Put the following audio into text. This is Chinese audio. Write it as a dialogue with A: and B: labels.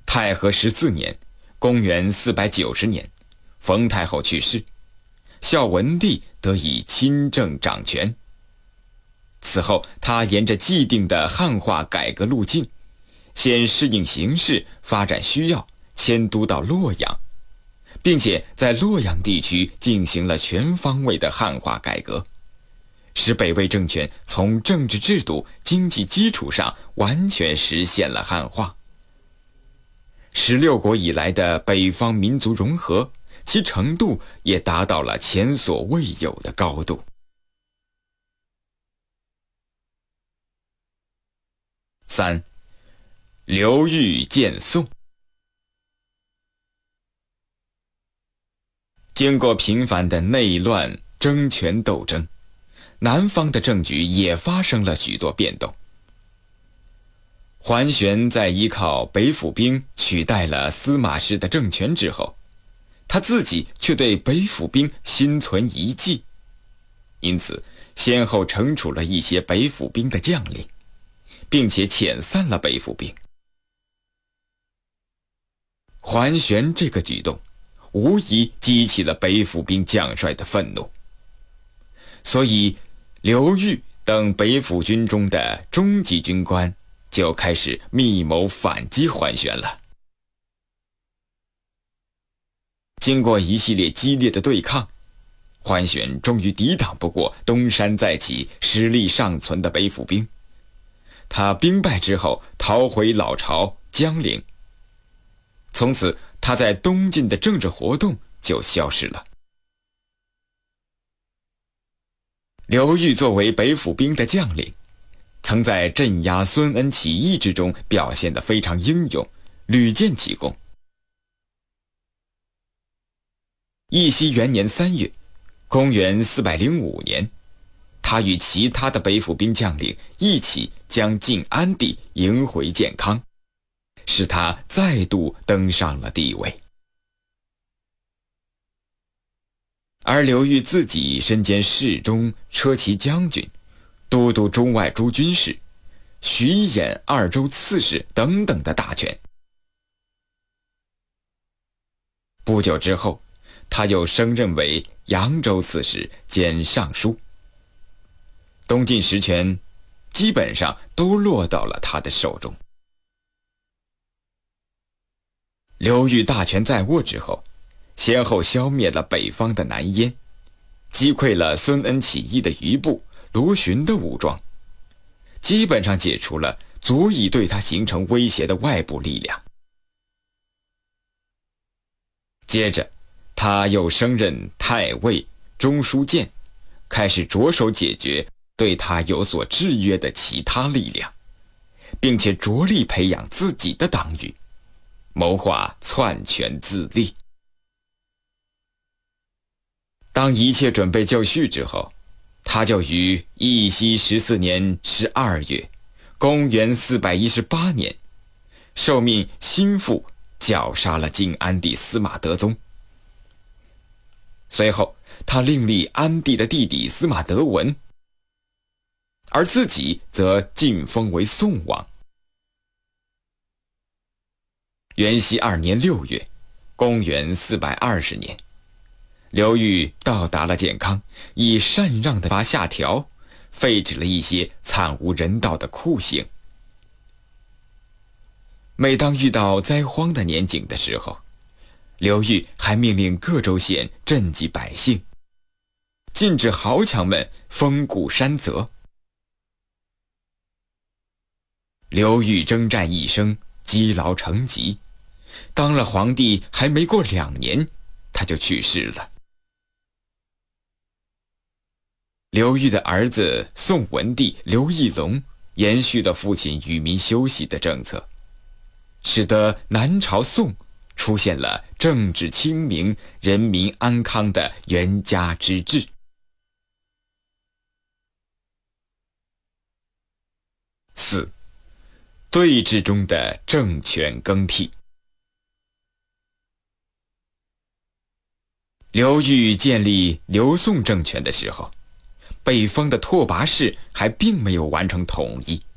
A: 太和14年，公元490年，冯太后去世，孝文帝得以亲政掌权。此后，他沿着既定的汉化改革路径，先适应形势发展需要，迁都到洛阳，并且在洛阳地区进行了全方位的汉化改革，使北魏政权从政治制度、经济基础上完全实现了汉化。16国以来的北方民族融合，其程度也达到了前所未有的高度。3. 刘裕建宋。经过频繁的内乱争权斗争，南方的政局也发生了许多变动。桓玄在依靠北府兵取代了司马氏的政权之后，他自己却对北府兵心存疑忌，因此先后惩处了一些北府兵的将领，并且遣散了北府兵。桓玄这个举动无疑激起了北府兵将帅的愤怒，所以刘裕等北府军中的中级军官就开始密谋反击桓玄了。经过一系列激烈的对抗，桓玄终于抵挡不过东山再起、实力尚存的北府兵。他兵败之后逃回老巢江陵，从此他在东晋的政治活动就消失了。刘裕作为北府兵的将领，曾在镇压孙恩起义之中表现得非常英勇，屡建奇功。义熙元年3月，公元405年，他与其他的北府兵将领一起将晋安帝迎回建康，使他再度登上了帝位。而刘裕自己身兼侍中、车骑将军、都督中外诸军事、徐兖2州刺史等等的大权。不久之后，他又升任为扬州刺史兼尚书，东晋实权基本上都落到了他的手中。刘裕大权在握之后，先后消灭了北方的南燕，击溃了孙恩起义的余部、卢循的武装，基本上解除了足以对他形成威胁的外部力量。接着他又升任太尉、中书监，开始着手解决对他有所制约的其他力量，并且着力培养自己的党羽，谋划篡权自立。当一切准备就绪之后，他就于义熙14年12月，公元418年，受命心腹绞杀了晋安帝司马德宗。随后他另立安帝的弟弟司马德文，而自己则晋封为宋王。元熙2年6月，公元420年，刘裕到达了建康，以禅让的发下条，废止了一些惨无人道的酷刑。每当遇到灾荒的年景的时候，刘裕还命令各州县赈济百姓，禁止豪强们风谷山泽。刘裕征战一生，积劳成疾，当了皇帝还没过2年，他就去世了。刘裕的儿子宋文帝刘义隆延续了父亲与民休息的政策，使得南朝宋出现了政治清明、人民安康的元嘉之治。4. 对峙中的政权更替。刘裕建立刘宋政权的时候，北方的拓跋氏还并没有完成统一，